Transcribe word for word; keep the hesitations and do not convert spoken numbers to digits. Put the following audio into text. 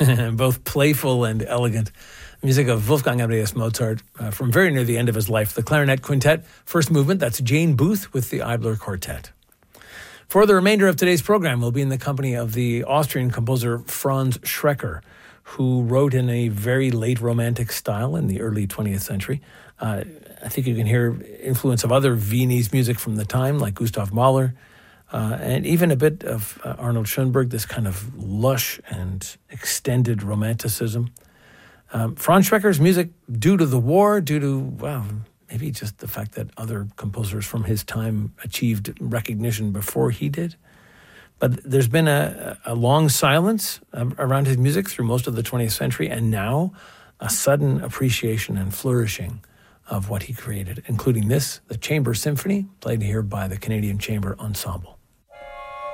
both playful and elegant. Music of Wolfgang Amadeus Mozart uh, from very near the end of his life. The Clarinet Quintet, first movement, that's Jane Booth with the Eibler Quartet. For the remainder of today's program, we'll be in the company of the Austrian composer Franz Schrecker, who wrote in a very late Romantic style in the early twentieth century. Uh, I think you can hear influence of other Viennese music from the time, like Gustav Mahler, uh, and even a bit of uh, Arnold Schoenberg, this kind of lush and extended romanticism. Um, Franz Schrecker's music, due to the war, due to, well, maybe just the fact that other composers from his time achieved recognition before he did. But there's been a, a long silence around his music through most of the twentieth century, and now a sudden appreciation and flourishing of what he created, including this, the Chamber Symphony, played here by the Canadian Chamber Ensemble.